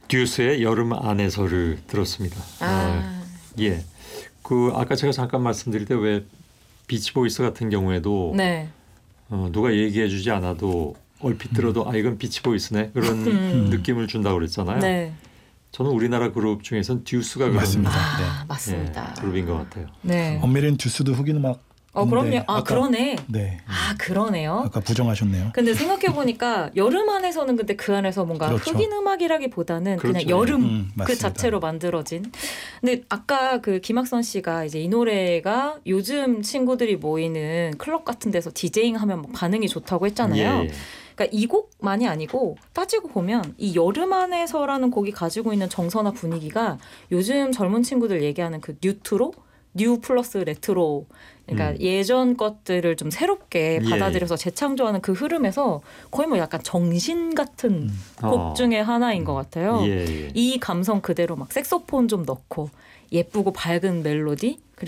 듀스의 여름 안에서를 들었습니다. 예. 그 아까 제가 잠깐 말씀드릴 때 왜 비치보이스 같은 경우에도 네. 누가 얘기해주지 않아도 얼핏 들어도 아 이건 비치보이스네 그런 느낌을 준다고 그랬잖아요. 네. 저는 우리나라 그룹 중에서는 듀스가 그런 맞습니다. 맞습니다. 예, 그룹인 것 같아요. 네. 엄밀히는 듀스도 흑인 음악. 그럼요. 아까, 그러네. 네. 그러네요. 아까 부정하셨네요. 근데 생각해보니까 여름 안에서는 근데 그 안에서 뭔가 그렇죠. 흑인 음악이라기보다는 그렇죠. 그냥 여름 그 맞습니다. 자체로 만들어진. 근데 아까 그 김학선 씨가 이제 이 노래가 요즘 친구들이 모이는 클럽 같은 데서 디제잉 하면 막 반응이 좋다고 했잖아요. 예. 그러니까 이 곡만이 아니고 따지고 보면 이 여름 안에서라는 곡이 가지고 있는 정서나 분위기가 요즘 젊은 친구들 얘기하는 그 뉴트로? 뉴 플러스 레트로 그러니까 예전 것들을 좀 새롭게 받아들여서 재창조하는 그 흐름에서 거의 뭐 약간 정신 같은 곡 중에 하나인 것 같아요. 예. 이 감성 그대로 막 색소폰 좀 넣고 예쁘고 밝은 멜로디